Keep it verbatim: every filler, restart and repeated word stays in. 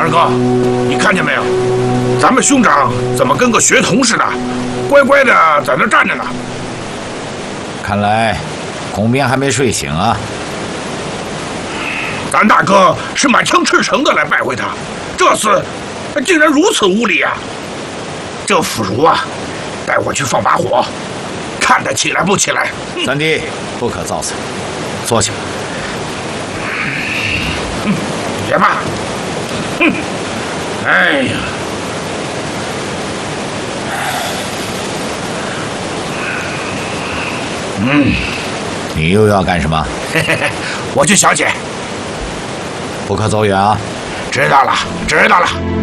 二哥，你看见没有？咱们兄长怎么跟个学童似的，乖乖的在那站着呢？ 看来孔斌还没睡醒啊。 咱大哥是满腔赤诚的来拜会他，这次竟然如此无礼啊！这腐儒啊，带我去放把火，看他起来不起来。 三弟，不可造次，坐下。 嗯，也罢。哼，哎呀。 嗯， 你又要干什么？ 嘿嘿嘿，我去小姐。 不可走远啊！ 知道了，知道了。